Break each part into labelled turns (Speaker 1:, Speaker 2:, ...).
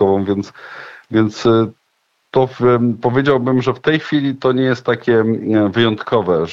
Speaker 1: wojskową, więc to powiedziałbym, że w tej chwili to nie jest takie wyjątkowe,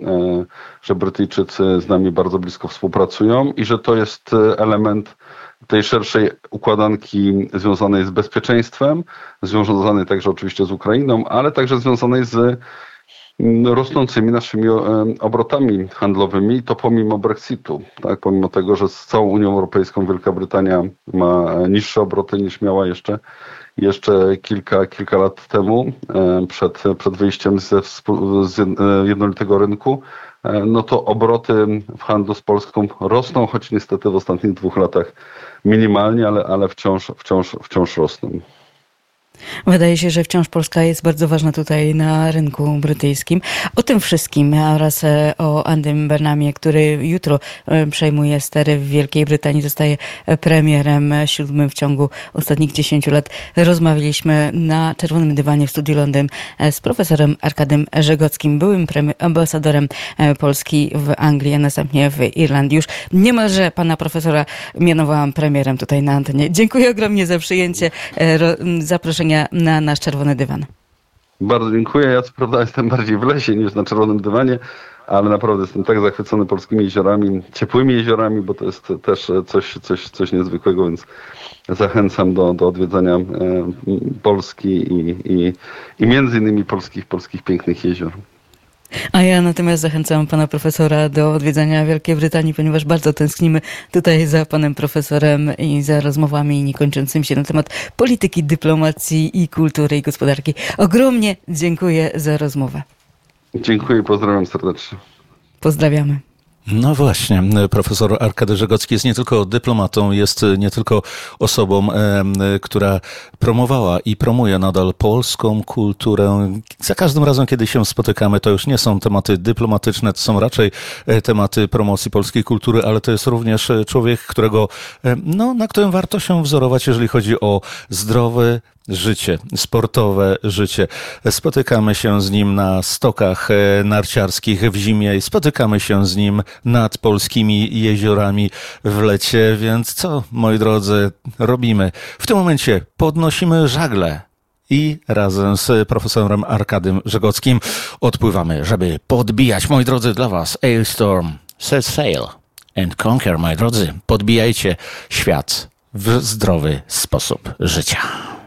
Speaker 1: że Brytyjczycy z nami bardzo blisko współpracują i że to jest element tej szerszej układanki związanej z bezpieczeństwem, związanej także oczywiście z Ukrainą, ale także związanej z rosnącymi naszymi obrotami handlowymi, i to pomimo Brexitu, tak? Pomimo tego, że z całą Unią Europejską Wielka Brytania ma niższe obroty niż miała jeszcze kilka lat temu, przed wyjściem z jednolitego rynku, no to obroty w handlu z Polską rosną, choć niestety w ostatnich 2 latach minimalnie, ale wciąż rosną.
Speaker 2: Wydaje się, że wciąż Polska jest bardzo ważna tutaj na rynku brytyjskim. O tym wszystkim oraz o Andym Burnhamie, który jutro przejmuje stery w Wielkiej Brytanii, zostaje premierem 7 w ciągu ostatnich 10 lat. Rozmawialiśmy na Czerwonym Dywanie w Studiu Londyn z profesorem Arkadym Żegockim, byłym ambasadorem Polski w Anglii, a następnie w Irlandii. Już niemalże pana profesora mianowałam premierem tutaj na antenie. Dziękuję ogromnie za przyjęcie zaproszenia na nasz Czerwony Dywan.
Speaker 1: Bardzo dziękuję. Ja co prawda jestem bardziej w lesie niż na Czerwonym Dywanie, ale naprawdę jestem tak zachwycony polskimi jeziorami, ciepłymi jeziorami, bo to jest też coś niezwykłego, więc zachęcam do odwiedzania Polski i między innymi polskich pięknych jezior.
Speaker 2: A ja natomiast zachęcam pana profesora do odwiedzania Wielkiej Brytanii, ponieważ bardzo tęsknimy tutaj za panem profesorem i za rozmowami niekończącymi się na temat polityki, dyplomacji i kultury i gospodarki. Ogromnie dziękuję za rozmowę.
Speaker 1: Dziękuję i pozdrawiam serdecznie.
Speaker 2: Pozdrawiamy.
Speaker 3: No właśnie, profesor Arkady Żegocki jest nie tylko dyplomatą, jest nie tylko osobą, która promowała i promuje nadal polską kulturę. Za każdym razem, kiedy się spotykamy, to już nie są tematy dyplomatyczne, to są raczej tematy promocji polskiej kultury, ale to jest również człowiek, na którym warto się wzorować, jeżeli chodzi o zdrowe życie, sportowe życie. Spotykamy się z nim na stokach narciarskich w zimie i spotykamy się z nim nad polskimi jeziorami w lecie, więc co, moi drodzy, robimy? W tym momencie podnosimy żagle i razem z profesorem Arkadym Żegockim odpływamy, żeby podbijać, moi drodzy, dla was Ailstorm, Set Sail and Conquer, moi drodzy. Podbijajcie świat w zdrowy sposób życia.